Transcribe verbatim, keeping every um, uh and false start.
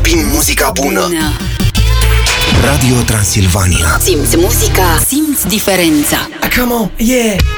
prin muzica bună. bună. Radio Transilvania. Simți muzica, simți diferența. Come on, yeah.